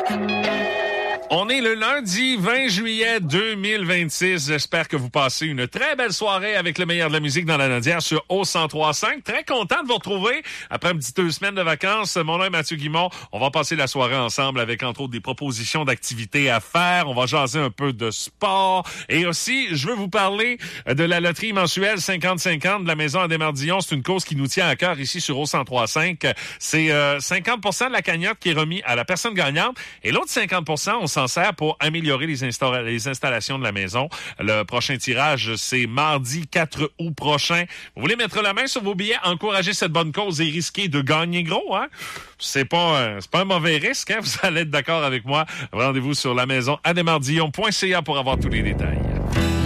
On est le lundi 20 juillet 2026. J'espère que vous passez une très belle soirée avec le meilleur de la musique dans la Nodière sur O103.5. Très content de vous retrouver après une petite 2 semaines de vacances. Mon nom est Mathieu Guimond. On va passer la soirée ensemble avec entre autres des propositions d'activités à faire. On va jaser un peu de sport. Et aussi, je veux vous parler de la loterie mensuelle 50-50 de la Maison à Desmardillons. C'est une cause qui nous tient à cœur ici sur O103.5. C'est 50% de la cagnotte qui est remis à la personne gagnante. Et l'autre 50%, on s'en sert pour améliorer les installations de la maison. Le prochain tirage, c'est mardi 4 août prochain. Vous voulez mettre la main sur vos billets, encourager cette bonne cause et risquer de gagner gros, hein? C'est pas un mauvais risque, hein? Vous allez être d'accord avec moi. Rendez-vous sur la maison à desmardillons.ca pour avoir tous les détails.